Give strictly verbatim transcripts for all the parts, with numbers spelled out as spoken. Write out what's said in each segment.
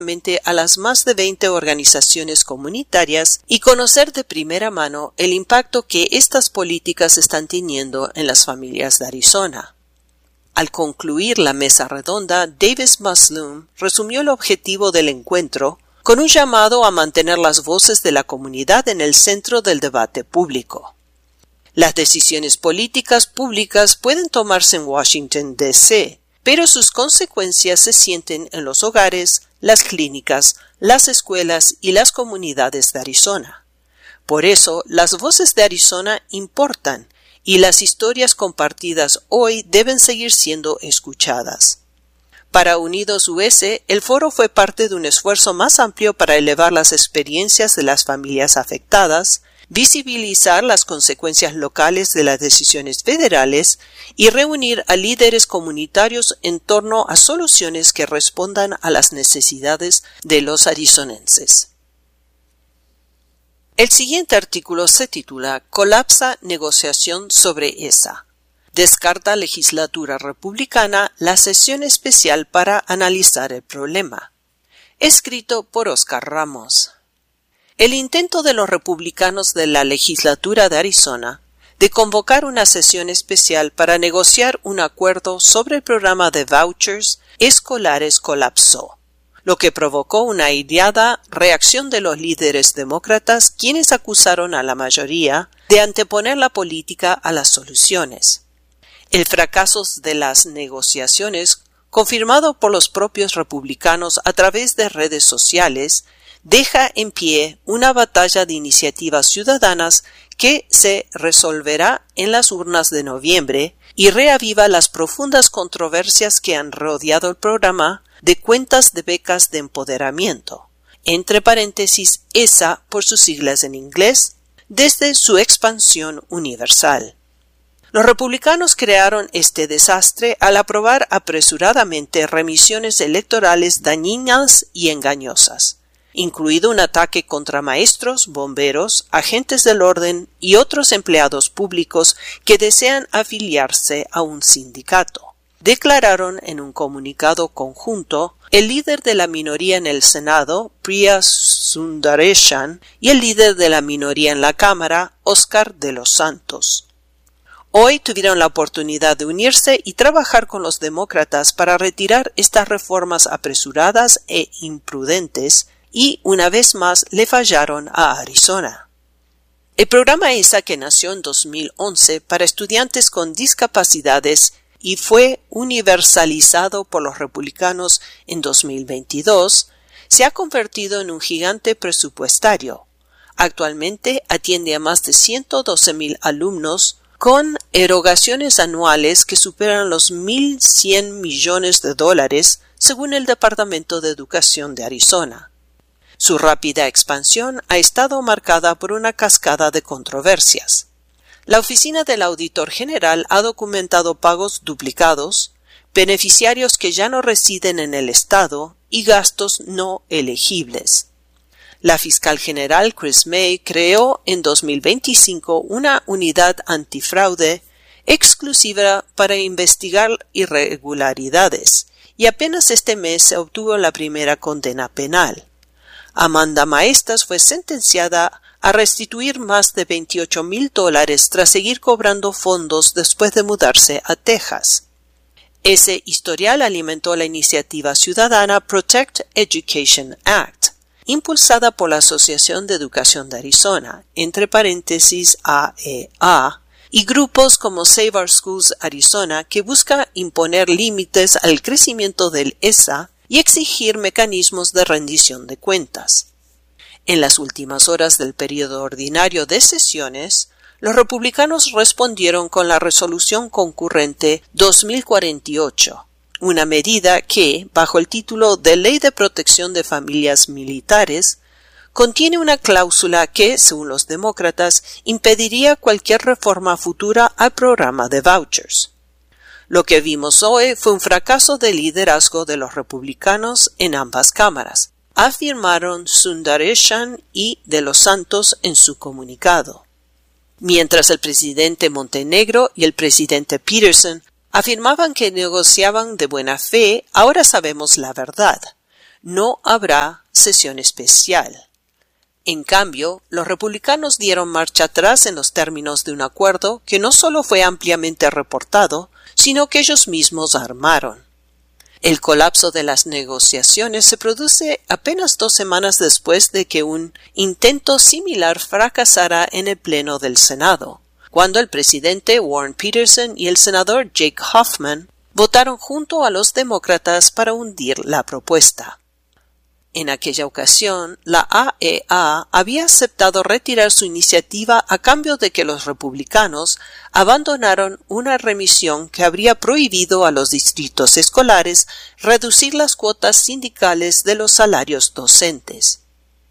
a las más de veinte organizaciones comunitarias y conocer de primera mano el impacto que estas políticas están teniendo en las familias de Arizona. Al concluir la mesa redonda, Davis Masloom resumió el objetivo del encuentro con un llamado a mantener las voces de la comunidad en el centro del debate público. Las decisiones políticas públicas pueden tomarse en Washington, D C, pero sus consecuencias se sienten en los hogares, las clínicas, las escuelas y las comunidades de Arizona. Por eso, las voces de Arizona importan y las historias compartidas hoy deben seguir siendo escuchadas. Para Unidos U S, el foro fue parte de un esfuerzo más amplio para elevar las experiencias de las familias afectadas, visibilizar las consecuencias locales de las decisiones federales y reunir a líderes comunitarios en torno a soluciones que respondan a las necesidades de los arizonenses. El siguiente artículo se titula Colapsa negociación sobre E S A. Descarta legislatura republicana la sesión especial para analizar el problema. Escrito por Oscar Ramos. El intento de los republicanos de la legislatura de Arizona de convocar una sesión especial para negociar un acuerdo sobre el programa de vouchers escolares colapsó, lo que provocó una airada reacción de los líderes demócratas, quienes acusaron a la mayoría de anteponer la política a las soluciones. El fracaso de las negociaciones, confirmado por los propios republicanos a través de redes sociales, deja en pie una batalla de iniciativas ciudadanas que se resolverá en las urnas de noviembre y reaviva las profundas controversias que han rodeado el programa de cuentas de becas de empoderamiento, entre paréntesis E S A por sus siglas en inglés, desde su expansión universal. Los republicanos crearon este desastre al aprobar apresuradamente remisiones electorales dañinas y engañosas, incluido un ataque contra maestros, bomberos, agentes del orden y otros empleados públicos que desean afiliarse a un sindicato. Declararon en un comunicado conjunto el líder de la minoría en el Senado, Priya Sundaresan, y el líder de la minoría en la Cámara, Oscar de los Santos. Hoy tuvieron la oportunidad de unirse y trabajar con los demócratas para retirar estas reformas apresuradas e imprudentes y, una vez más, le fallaron a Arizona. El programa E S A, que nació en dos mil once para estudiantes con discapacidades y fue universalizado por los republicanos en dos mil veintidós, se ha convertido en un gigante presupuestario. Actualmente atiende a más de ciento doce mil alumnos con erogaciones anuales que superan los mil cien millones de dólares, según el Departamento de Educación de Arizona. Su rápida expansión ha estado marcada por una cascada de controversias. La Oficina del Auditor General ha documentado pagos duplicados, beneficiarios que ya no residen en el estado y gastos no elegibles. La fiscal general Chris May creó en dos mil veinticinco una unidad antifraude exclusiva para investigar irregularidades, y apenas este mes se obtuvo la primera condena penal. Amanda Maestas fue sentenciada a restituir más de veintiocho mil dólares tras seguir cobrando fondos después de mudarse a Texas. Ese historial alimentó la iniciativa ciudadana Protect Education Act, impulsada por la Asociación de Educación de Arizona, entre paréntesis A E A, y grupos como Save Our Schools Arizona, que busca imponer límites al crecimiento del E S A y exigir mecanismos de rendición de cuentas. En las últimas horas del período ordinario de sesiones, los republicanos respondieron con la resolución concurrente dos mil cuarenta y ocho, una medida que, bajo el título de Ley de Protección de Familias Militares, contiene una cláusula que, según los demócratas, impediría cualquier reforma futura al programa de vouchers. Lo que vimos hoy fue un fracaso de liderazgo de los republicanos en ambas cámaras, afirmaron Sundaresan y de los Santos en su comunicado. Mientras el presidente Montenegro y el presidente Peterson afirmaban que negociaban de buena fe, ahora sabemos la verdad. no habrá sesión especial. En cambio, los republicanos dieron marcha atrás en los términos de un acuerdo que no solo fue ampliamente reportado, sino que ellos mismos armaron. El colapso de las negociaciones se produce apenas dos semanas después de que un intento similar fracasara en el Pleno del Senado, cuando el presidente Warren Peterson y el senador Jake Hoffman votaron junto a los demócratas para hundir la propuesta. En aquella ocasión, la A E A había aceptado retirar su iniciativa a cambio de que los republicanos abandonaron una remisión que habría prohibido a los distritos escolares reducir las cuotas sindicales de los salarios docentes.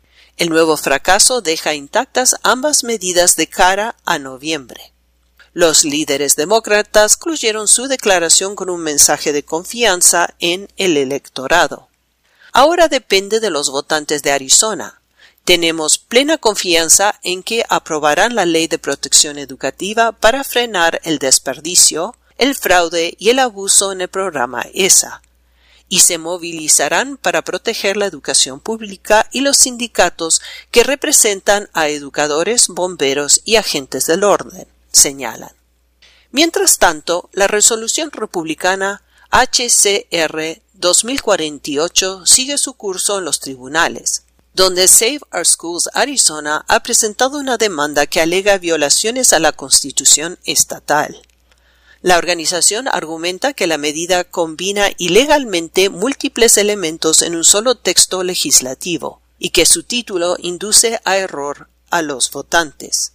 El nuevo fracaso deja intactas ambas medidas de cara a noviembre. Los líderes demócratas concluyeron su declaración con un mensaje de confianza en el electorado. Ahora depende de los votantes de Arizona. Tenemos plena confianza en que aprobarán la ley de protección educativa para frenar el desperdicio, el fraude y el abuso en el programa E S A, y se movilizarán para proteger la educación pública y los sindicatos que representan a educadores, bomberos y agentes del orden, señalan. Mientras tanto, la resolución republicana H C R dos mil cuarenta y ocho sigue su curso en los tribunales, donde Save Our Schools Arizona ha presentado una demanda que alega violaciones a la Constitución estatal. La organización argumenta que la medida combina ilegalmente múltiples elementos en un solo texto legislativo y que su título induce a error a los votantes.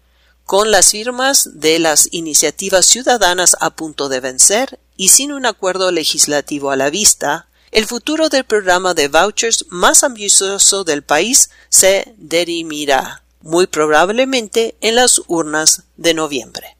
Con las firmas de las iniciativas ciudadanas a punto de vencer y sin un acuerdo legislativo a la vista, el futuro del programa de vouchers más ambicioso del país se dirimirá, muy probablemente en las urnas de noviembre.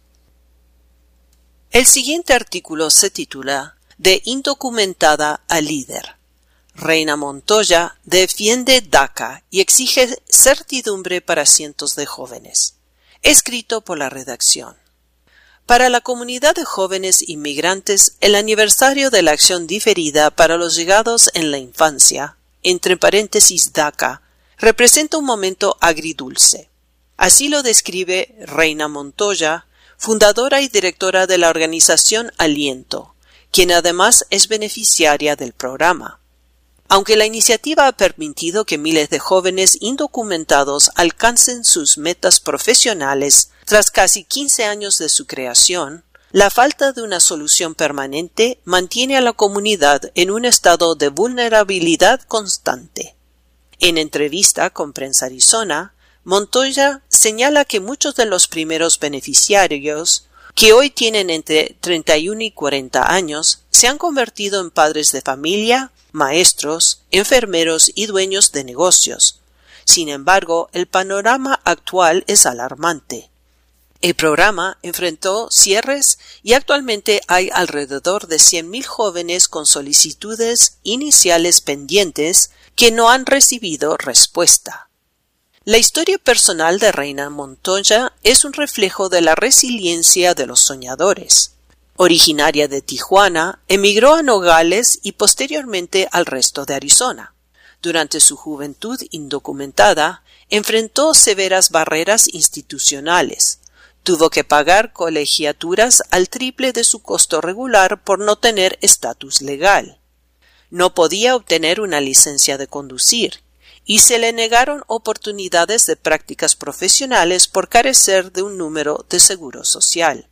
El siguiente artículo se titula De indocumentada a líder. Reina Montoya defiende DACA y exige certidumbre para cientos de jóvenes. Escrito por la redacción. Para la comunidad de jóvenes inmigrantes, el aniversario de la acción diferida para los llegados en la infancia, entre paréntesis DACA, representa un momento agridulce. Así lo describe Reina Montoya, fundadora y directora de la organización Aliento, quien además es beneficiaria del programa. Aunque la iniciativa ha permitido que miles de jóvenes indocumentados alcancen sus metas profesionales tras casi quince años de su creación, la falta de una solución permanente mantiene a la comunidad en un estado de vulnerabilidad constante. En entrevista con Prensa Arizona, Montoya señala que muchos de los primeros beneficiarios, que hoy tienen entre treinta y uno y cuarenta años, se han convertido en padres de familia, maestros, enfermeros y dueños de negocios. Sin embargo, el panorama actual es alarmante. El programa enfrentó cierres y actualmente hay alrededor de cien mil jóvenes con solicitudes iniciales pendientes que no han recibido respuesta. La historia personal de Reina Montoya es un reflejo de la resiliencia de los soñadores. Originaria de Tijuana, emigró a Nogales y posteriormente al resto de Arizona. Durante su juventud indocumentada, enfrentó severas barreras institucionales. Tuvo que pagar colegiaturas al triple de su costo regular por no tener estatus legal. No podía obtener una licencia de conducir, y se le negaron oportunidades de prácticas profesionales por carecer de un número de seguro social.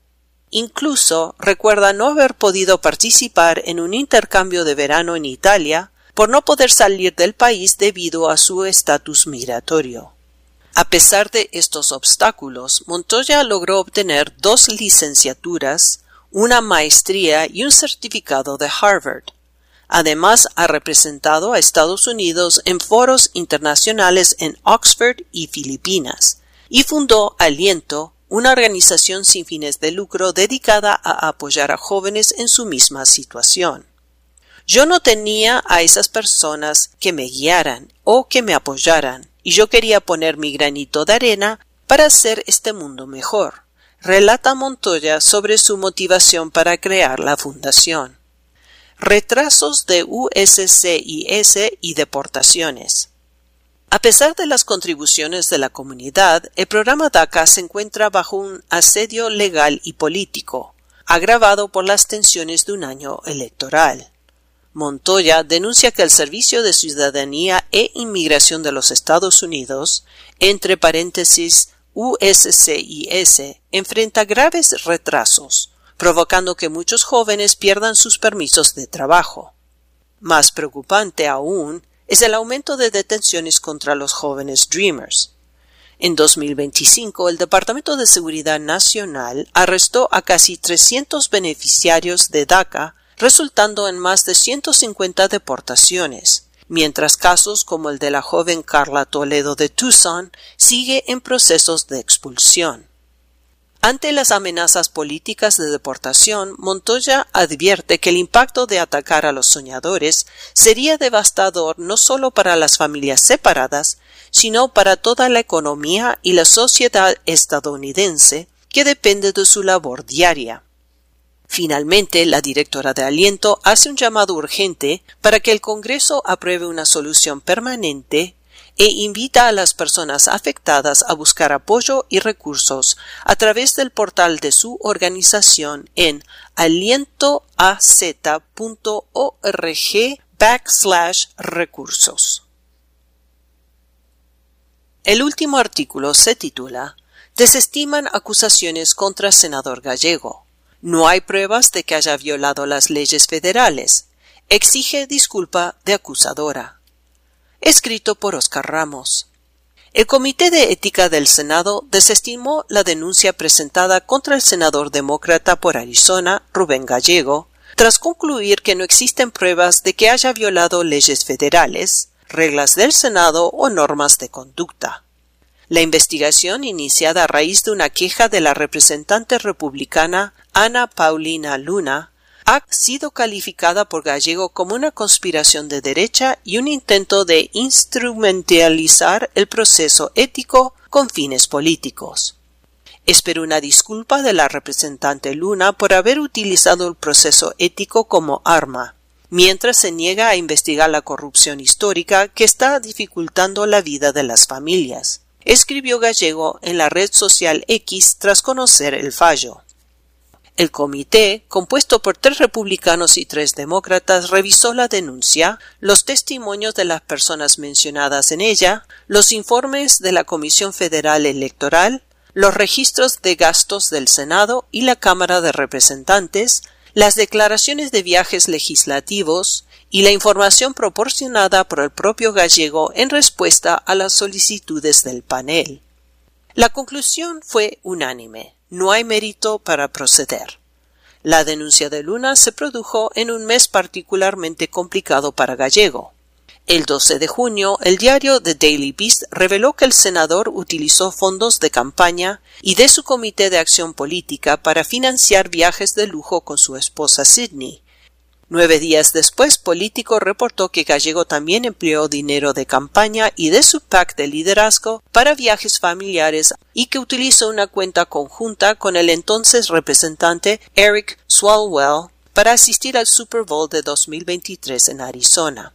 Incluso recuerda no haber podido participar en un intercambio de verano en Italia por no poder salir del país debido a su estatus migratorio. A pesar de estos obstáculos, Montoya logró obtener dos licenciaturas, una maestría y un certificado de Harvard. Además, ha representado a Estados Unidos en foros internacionales en Oxford y Filipinas, y fundó Aliento, una organización sin fines de lucro dedicada a apoyar a jóvenes en su misma situación. Yo no tenía a esas personas que me guiaran o que me apoyaran, y yo quería poner mi granito de arena para hacer este mundo mejor, relata Montoya sobre su motivación para crear la fundación. retrasos de U S C I S y deportaciones. A pesar de las contribuciones de la comunidad, el programa DACA se encuentra bajo un asedio legal y político, agravado por las tensiones de un año electoral. Montoya denuncia que el Servicio de Ciudadanía e Inmigración de los Estados Unidos, entre paréntesis U S C I S, enfrenta graves retrasos, provocando que muchos jóvenes pierdan sus permisos de trabajo. Más preocupante aún es el aumento de detenciones contra los jóvenes Dreamers. En dos mil veinticinco, el Departamento de Seguridad Nacional arrestó a casi trescientos beneficiarios de DACA, resultando en más de ciento cincuenta deportaciones, mientras casos como el de la joven Carla Toledo de Tucson sigue en procesos de expulsión. Ante las amenazas políticas de deportación, Montoya advierte que el impacto de atacar a los soñadores sería devastador no solo para las familias separadas, sino para toda la economía y la sociedad estadounidense que depende de su labor diaria. Finalmente, la directora de Aliento hace un llamado urgente para que el Congreso apruebe una solución permanente e invita a las personas afectadas a buscar apoyo y recursos a través del portal de su organización en alientoaz punto org backslash recursos. El último artículo se titula Desestiman acusaciones contra senador Gallego. No hay pruebas de que haya violado las leyes federales. Exige disculpa de acusadora. Escrito por Oscar Ramos. El Comité de Ética del Senado desestimó la denuncia presentada contra el senador demócrata por Arizona, Rubén Gallego, tras concluir que no existen pruebas de que haya violado leyes federales, reglas del Senado o normas de conducta. La investigación, iniciada a raíz de una queja de la representante republicana Ana Paulina Luna, ha sido calificada por Gallego como una conspiración de derecha y un intento de instrumentalizar el proceso ético con fines políticos. Espero una disculpa de la representante Luna por haber utilizado el proceso ético como arma, mientras se niega a investigar la corrupción histórica que está dificultando la vida de las familias, escribió Gallego en la red social X tras conocer el fallo. El comité, compuesto por tres republicanos y tres demócratas, revisó la denuncia, los testimonios de las personas mencionadas en ella, los informes de la Comisión Federal Electoral, los registros de gastos del Senado y la Cámara de Representantes, las declaraciones de viajes legislativos y la información proporcionada por el propio Gallego en respuesta a las solicitudes del panel. La conclusión fue unánime. No hay mérito para proceder. La denuncia de Luna se produjo en un mes particularmente complicado para Gallego. El doce de junio, el diario The Daily Beast reveló que el senador utilizó fondos de campaña y de su comité de acción política para financiar viajes de lujo con su esposa Sydney. Nueve días después, Político reportó que Gallego también empleó dinero de campaña y de su PAC de liderazgo para viajes familiares y que utilizó una cuenta conjunta con el entonces representante Eric Swalwell para asistir al Super Bowl de dos mil veintitrés en Arizona.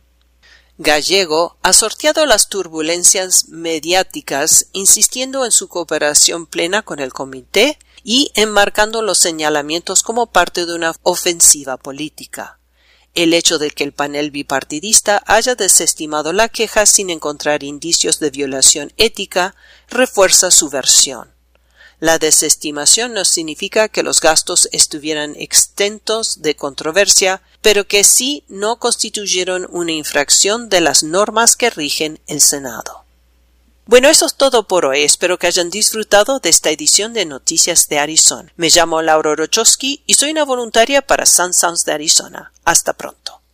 Gallego ha sorteado las turbulencias mediáticas insistiendo en su cooperación plena con el comité y enmarcando los señalamientos como parte de una ofensiva política. El hecho de que el panel bipartidista haya desestimado la queja sin encontrar indicios de violación ética refuerza su versión. La desestimación no significa que los gastos estuvieran exentos de controversia, pero que sí no constituyeron una infracción de las normas que rigen el Senado. Bueno, eso es todo por hoy. Espero que hayan disfrutado de esta edición de Noticias de Arizona. Me llamo Laura Orochowski y soy una voluntaria para Sun Sounds de Arizona. Hasta pronto.